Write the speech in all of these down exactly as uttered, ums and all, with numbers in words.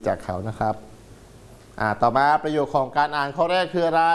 จากเขานะครับอ่าต่อมาประโยคของการอ่านข้อแรกคืออะไร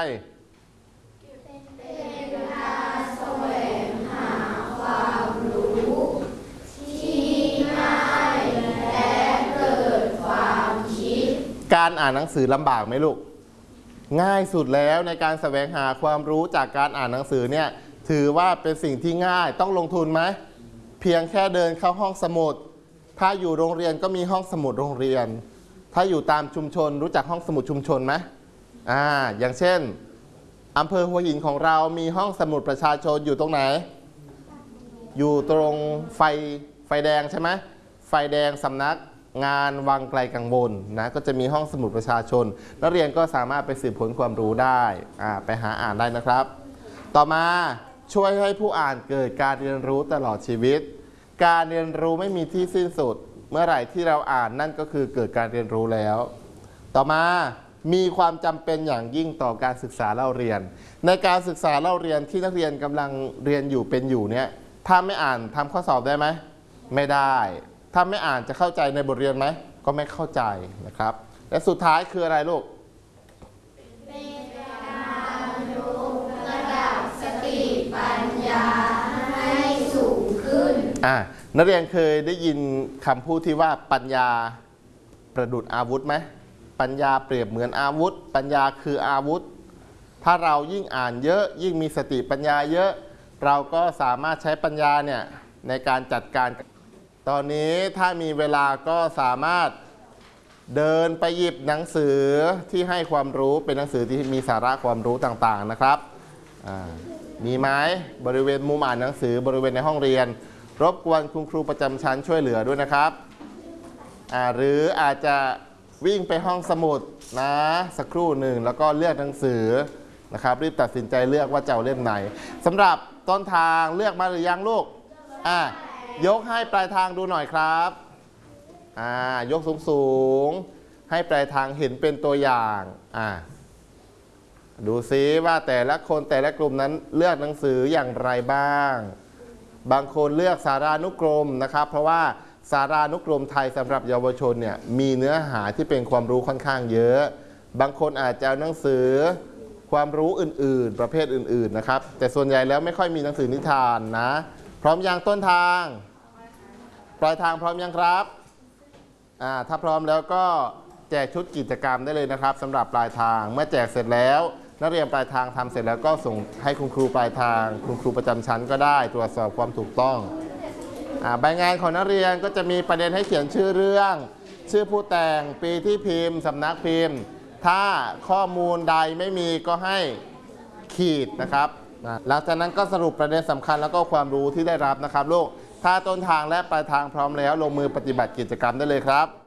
เป็นการแสวงหาความรู้ที่ง่ายและเกิดความคิดการอ่านหนังสือลำบากไหมลูกง่ายสุดแล้วในการแสวงหาความรู้จากการอ่านหนังสือเนี่ยถือว่าเป็นสิ่งที่ง่ายต้องลงทุนไหมเพียงแค่เดินเข้าห้องสมุดถ้าอยู่โรงเรียนก็มีห้องสมุดโรงเรียนถ้าอยู่ตามชุมชนรู้จักห้องสมุดชุมชนไหมอ่าอย่างเช่นอำเภอหัวหินของเรามีห้องสมุดประชาชนอยู่ตรงไหนอยู่ตรงไฟไฟแดงใช่ไหมไฟแดงสำนักงานวังไกลกังวลนะก็จะมีห้องสมุดประชาชนนักเรียนก็สามารถไปสืบค้นความรู้ได้อ่าไปหาอ่านได้นะครับต่อมาช่วยให้ผู้อ่านเกิดการเรียนรู้ตลอดชีวิตการเรียนรู้ไม่มีที่สิ้นสุดเมื่อไหร่ที่เราอ่านนั่นก็คือเกิดการเรียนรู้แล้วต่อมามีความจำเป็นอย่างยิ่งต่อการศึกษาเล่าเรียนในการศึกษาเล่าเรียนที่นักเรียนกำลังเรียนอยู่เป็นอยู่เนี่ยถ้าไม่อ่านทำข้อสอบได้ไหมไม่ได้ถ้าไม่อ่านจะเข้าใจในบทเรียนไหมก็ไม่เข้าใจนะครับและสุดท้ายคืออะไรลูกเป็นการยกระดับสติปัญญาให้สูงขึ้นอ่านักเรียนเคยได้ยินคำพูดที่ว่าปัญญาประดุจอาวุธไหมปัญญาเปรียบเหมือนอาวุธปัญญาคืออาวุธถ้าเรายิ่งอ่านเยอะยิ่งมีสติปัญญาเยอะเราก็สามารถใช้ปัญญาเนี่ยในการจัดการตอนนี้ถ้ามีเวลาก็สามารถเดินไปหยิบหนังสือที่ให้ความรู้เป็นหนังสือที่มีสาระความรู้ต่างๆนะครับมีไหมบริเวณมุมอ่านหนังสือบริเวณในห้องเรียนรบกวนคุณครูประจำชั้นช่วยเหลือด้วยนะครับหรืออาจจะวิ่งไปห้องสมุดนะสักครู่หนึ่งแล้วก็เลือกหนังสือนะครับรีบตัดสินใจเลือกว่าจะเอาเล่มไหนสำหรับต้นทางเลือกมาหรือยังลูกอ่ะยกให้ปลายทางดูหน่อยครับอ่ายกสูงๆให้ปลายทางเห็นเป็นตัวอย่างอ่ะดูซิว่าแต่ละคนแต่ละกลุ่มนั้นเลือกหนังสืออย่างไรบ้างบางคนเลือกสารานุกรมนะครับเพราะว่าสารานุกรมไทยสำหรับเยาวชนเนี่ยมีเนื้อหาที่เป็นความรู้ค่อนข้างเยอะบางคนอาจจะเอาหนังสือความรู้อื่นๆประเภทอื่นๆนะครับแต่ส่วนใหญ่แล้วไม่ค่อยมีหนังสือนิทานนะพร้อมยังต้นทางปลายทางพร้อมยังครับอ่าถ้าพร้อมแล้วก็แจกชุดกิจกรรมได้เลยนะครับสำหรับปลายทางเมื่อแจกเสร็จแล้วนักเรียนปลายทางทำเสร็จแล้วก็ส่งให้คุณครูปลายทางคุณครูประจำชั้นก็ได้ตรวจสอบความถูกต้องใบงานของนักเรียนก็จะมีประเด็นให้เขียนชื่อเรื่องชื่อผู้แต่งปีที่พิมพ์สำนักพิมพ์ถ้าข้อมูลใดไม่มีก็ให้ขีดนะครับหลังจากนั้นก็สรุปประเด็นสำคัญแล้วก็ความรู้ที่ได้รับนะครับลูกถ้าต้นทางและปลายทางพร้อมแล้วลงมือปฏิบัติกิจกรรมได้เลยครับ